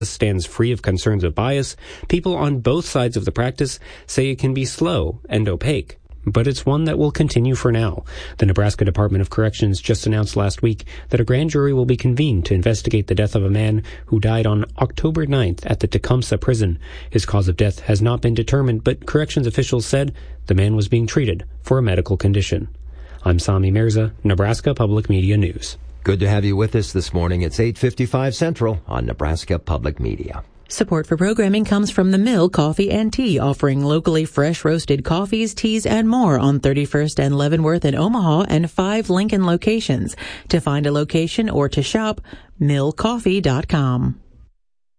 stands free of concerns of bias, people on both sides of the practice say it can be slow and opaque. But it's one that will continue for now. The Nebraska Department of Corrections just announced last week that a grand jury will be convened to investigate the death of a man who died on October 9th at the Tecumseh prison. His cause of death has not been determined, but corrections officials said the man was being treated for a medical condition. I'm Sami Mirza, Nebraska Public Media News. Good to have you with us this morning. It's 8:55 Central on Nebraska Public Media. Support for programming comes from The Mill Coffee and Tea, offering locally fresh roasted coffees, teas, and more on 31st and Leavenworth in Omaha and 5 Lincoln locations. To find a location or to shop, millcoffee.com.